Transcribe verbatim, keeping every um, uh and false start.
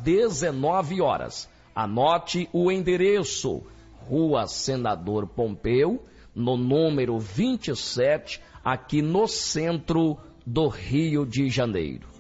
dezenove horas. Anote o endereço: Rua Senador Pompeu, no número vinte e sete, aqui no centro do Rio de Janeiro.